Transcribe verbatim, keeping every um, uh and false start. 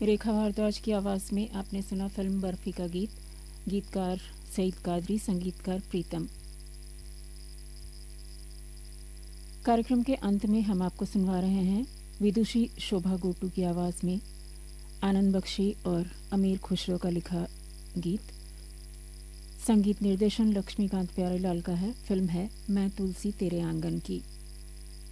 रेखा भारद्वाज की आवाज़ में आपने सुना फिल्म बर्फी का गीत। गीतकार सईद कादरी, संगीतकार प्रीतम। कार्यक्रम के अंत में हम आपको सुनवा रहे हैं विदुषी शोभा गोटू की आवाज़ में आनंद बख्शी और अमीर खुसरो का लिखा गीत। संगीत निर्देशन लक्ष्मीकांत प्यारेलाल का है। फिल्म है मैं तुलसी तेरे आंगन की।